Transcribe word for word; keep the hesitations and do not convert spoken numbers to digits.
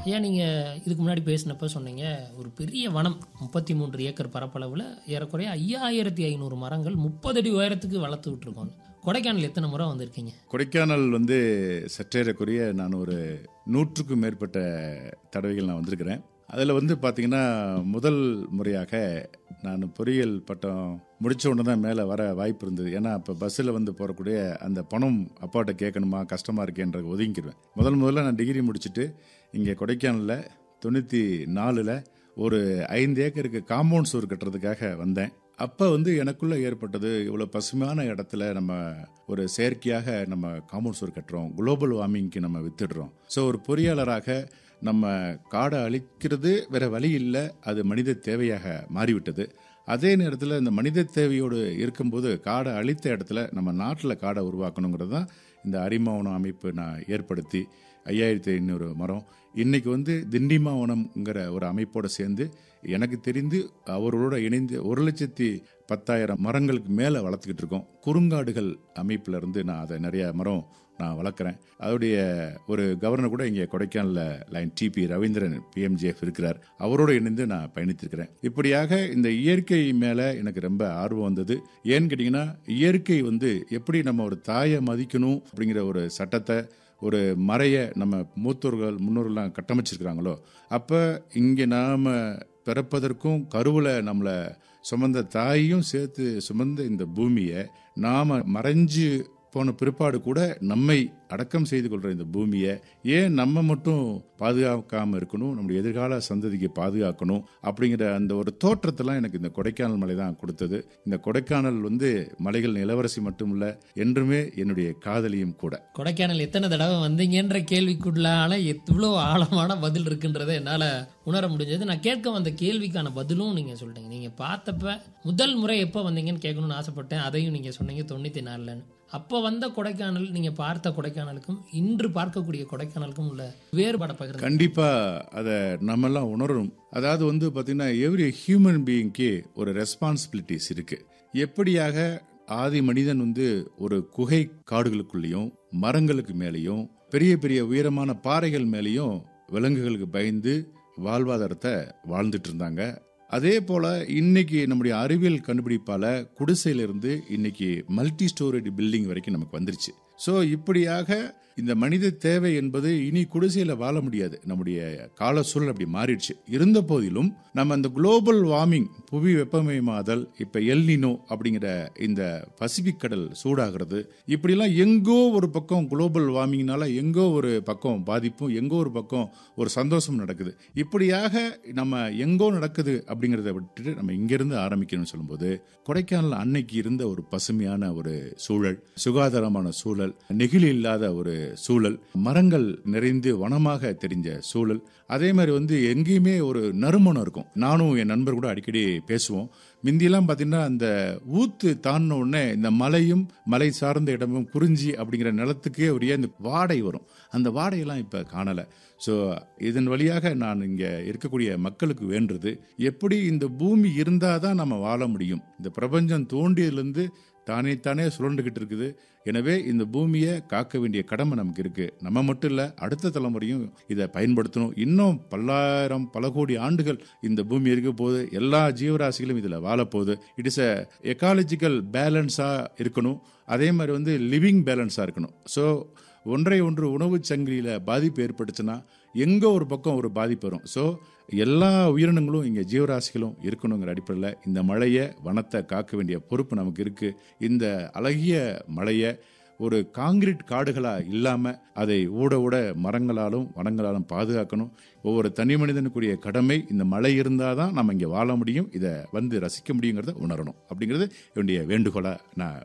ஐயா, நீங்கள் இதுக்கு முன்னாடி பேசினப்ப சொன்னீங்க ஒரு பெரிய வனம் முப்பத்தி மூன்று ஏக்கர் பரப்பளவில் ஏறக்குறைய ஐயாயிரத்தி ஐநூறு மரங்கள் முப்பது அடி உயரத்துக்கு வளர்த்து விட்டுருக்கோம். கொடைக்கானல் எத்தனை முறை வந்திருக்கீங்க? கொடைக்கானல் வந்து சற்றேறக்குரிய நான் ஒரு நூற்றுக்கும் மேற்பட்ட தடவைகள் நான் வந்திருக்கிறேன். அதில் வந்து பார்த்திங்கன்னா முதல் முறையாக நான் பொறியியல் பட்டம் முடித்த உடனே தான் மேலே வர வாய்ப்பு இருந்தது. ஏன்னா அப்போ பஸ்ஸில் வந்து போகக்கூடிய அந்த பணம் அப்பாட்ட கேட்கணுமா, கஷ்டமாக இருக்கேன்ற ஒதுங்கிடுவேன். முதல் முதல்ல நான் டிகிரி முடிச்சுட்டு இங்கே கொடைக்கானலில் தொண்ணூற்றி நாலில் ஒரு ஐந்து ஏக்கருக்கு காம்பவுண்ட் சுவர் கட்டுறதுக்காக வந்தேன். அப்போ வந்து எனக்குள்ளே ஏற்பட்டது, இவ்வளோ பசுமையான இடத்துல நம்ம ஒரு செயற்கையாக நம்ம காம்பவுண்ட் சுவர் கட்டுறோம், குளோபல் வார்மிங்க்கு நம்ம வித்துடுறோம். ஸோ ஒரு பொறியாளராக நம்ம காடை அழிக்கிறது வேற வழி இல்லை, அது மனித தேவையாக மாறிவிட்டது. அதே நேரத்தில் இந்த மனித தேவையோடு இருக்கும்போது காடை அழித்த இடத்துல நம்ம நாட்டில் காடை உருவாக்கணுங்கிறது தான் இந்த அரிமாவனம் அமைப்பு நான் ஏற்படுத்தி ஐயாயிரத்தி ஐநூறு மரம் இன்னைக்கு வந்து திண்டிமாவனம்ங்கிற ஒரு அமைப்போடு சேர்ந்து எனக்கு தெரிந்து அவர்களோட இணைந்து ஒரு லட்சத்தி பத்தாயிரம் மரங்களுக்கு மேலே வளர்த்துக்கிட்டு இருக்கோம். குறுங்காடுகள் அமைப்பில் இருந்து நான் அதை நிறைய மரம் நான் வளர்க்குறேன். அதோடைய ஒரு கவர்னர் கூட இங்கே கொடைக்கானலில் லைன் டிபி ரவீந்திரன் பிஎம்ஜிஎஃப் இருக்கிறார். அவரோடு இணைந்து நான் பயணித்திருக்கிறேன். இப்படியாக இந்த இயற்கை மேலே எனக்கு ரொம்ப ஆர்வம் வந்தது. ஏன்னு கேட்டிங்கன்னா, இயற்கை வந்து எப்படி நம்ம ஒரு தாயை மதிக்கணும் அப்படிங்கிற ஒரு சட்டத்தை, ஒரு மறைய நம்ம மூத்தோர்கள் முன்னோர்கள்லாம் கட்டமைச்சிருக்கிறாங்களோ, அப்போ இங்கே நாம் பிறப்பதற்கும் கருவில் நம்மளை சுமந்த தாயையும் சேர்த்து சுமந்த இந்த பூமியை நாம் மறைஞ்சு போன பிற்பாடு கூட நம்மை அடக்கம் செய்து கொள்கிற இந்த பூமியை ஏன் நம்ம மட்டும் பாதுகாக்காமல் இருக்கணும், நம்முடைய எதிர்கால சந்ததிக்கு பாதுகாக்கணும் அப்படிங்கிற அந்த ஒரு தோற்றத்தெல்லாம் எனக்கு இந்த கொடைக்கானல் மலை தான் கொடுத்தது. இந்த கொடைக்கானல் வந்து மலைகள் இளவரசி மட்டும் இல்லை, என்றுமே என்னுடைய காதலியும் கூட. கொடைக்கானல் எத்தனை தடவை வந்தீங்கன்ற கேள்விக்குள்ளால எவ்வளோ ஆழமான பதில் இருக்குன்றதை என்னால் உணர முடிஞ்சது. நான் கேட்க வந்த கேள்விக்கான பதிலும் நீங்கள் சொல்லிட்டீங்க. நீங்கள் பார்த்தப்ப முதல் முறை எப்போ வந்தீங்கன்னு கேட்கணும்னு ஆசைப்பட்டேன். அதையும் நீங்கள் சொன்னீங்க தொண்ணூற்றி நாலுலன்னு. அப்போ வந்த கொடைக்கானல், நீங்கள் பார்த்த கொடைக்கானலுக்கும் இன்று பார்க்கக்கூடிய கொடைக்கானலுக்கும் உள்ள வேறுபாடை பகிர்ந்து. கண்டிப்பாக அதை நம்மெல்லாம் உணரணும். அதாவது வந்து பார்த்தீங்கன்னா, எவ்ரி ஹியூமன் பீயிங்க்கு ஒரு ரெஸ்பான்சிபிலிட்டிஸ் இருக்குது. எப்படியாக ஆதி மனிதன் வந்து ஒரு குகை காடுகளுக்குள்ளேயும் மரங்களுக்கு மேலேயும் பெரிய பெரிய உயரமான பாறைகள் மேலேயும் விலங்குகளுக்கு பயந்து வாழ்வாதாரத்தை வாழ்ந்துட்டு இருந்தாங்க. அதே போல இன்னைக்கு நம்முடைய அறிவியல் கண்டுபிடிப்பால குடிசையிலிருந்து இன்னைக்கு மல்டி ஸ்டோரேஜ் பில்டிங் வரைக்கும் நமக்கு வந்துருச்சு. ஸோ இப்படியாக இந்த மனித தேவை என்பது இனி குடிசையில் வாழ முடியாது. நம்முடைய கால சூழல் அப்படி மாறிடுச்சு. இருந்த போதிலும் நம்ம அந்த குளோபல் வார்மிங், புவி வெப்பமயமாதல், இப்போ எல்னினோ அப்படிங்கிற இந்த பசிபிக் கடல் சூடாகிறது, இப்படிலாம் எங்கோ ஒரு பக்கம் குளோபல் வார்மிங்னால எங்கோ ஒரு பக்கம் பாதிப்பும் எங்கோ ஒரு பக்கம் ஒரு சந்தோஷம் நடக்குது. இப்படியாக நம்ம எங்கோ நடக்குது அப்படிங்கிறத விட்டுட்டு நம்ம இங்கிருந்து ஆரம்பிக்கணும்னு சொல்லும்போது, கொடைக்கானல் அன்னைக்கு இருந்த ஒரு பசுமையான ஒரு சூழல், சுகாதாரமான சூழல், நெகிழி இல்லாத ஒரு சூழல், மரங்கள் நிறைந்து வனமாக தெரிஞ்ச சூழல், அதே மாதிரி வந்து எங்கேயுமே ஒரு நறுமணம் இருக்கும். நானும் என் நண்பர் கூட அடிக்கடி பேசுவோம். முந்தியெல்லாம் பார்த்தீங்கன்னா, அந்த ஊத்து தாண்டின உடனே இந்த மலையும் மலை சார்ந்த இடமும் குறிஞ்சி அப்படிங்கிற நிலத்துக்கே ஒரு இந்த வாடை வரும். அந்த வாடையெல்லாம் இப்போ காணலை. ஸோ இதன் வழியாக நான் இங்கே இருக்கக்கூடிய மக்களுக்கு வேண்டுறது, எப்படி இந்த பூமி இருந்தால் தான் நம்ம வாழ முடியும். இந்த பிரபஞ்சம் தோண்டியதுலேருந்து தானே தானே சுழண்டுகிட்டு இருக்குது. எனவே இந்த பூமியை காக்க வேண்டிய கடமை நமக்கு இருக்கு. நம்ம மட்டும் இல்லை, அடுத்த தலைமுறையும் இதை பயன்படுத்தணும். இன்னும் பல்லாயிரம் பல கோடி ஆண்டுகள் இந்த பூமி இருக்க போது, எல்லா ஜீவராசிகளும் இதில் வாழப்போகுது. இட் இஸ் எ எக்காலஜிக்கல் பேலன்ஸாக இருக்கணும். அதே மாதிரி வந்து லிவிங் பேலன்ஸாக இருக்கணும். ஸோ ஒன்றை ஒன்று உணவு சங்கிலியில் பாதிப்பு ஏற்பட்டுச்சுன்னா எங்கோ ஒரு பக்கம் ஒரு பாதிப்பு வரும். ஸோ எல்லா உயிரினங்களும் இங்கே ஜீவராசிகளும் இருக்கணுங்கிற அடிப்படையில் இந்த மலையை, வனத்தை காக்க வேண்டிய பொறுப்பு நமக்கு இருக்குது. இந்த அழகிய மலையை ஒரு காங்கிரீட் காடுகளாக இல்லாமல் அதை ஊட ஊட மரங்களாலும் வனங்களாலும் பாதுகாக்கணும். ஒவ்வொரு தனி மனிதனுக்குரிய கடமை. இந்த மலை இருந்தால் தான் நம்ம இங்கே வாழ முடியும், இதை வந்து ரசிக்க முடியுங்கிறத உணரணும் அப்படிங்கிறது என்னுடைய வேண்டுகோளாக நான்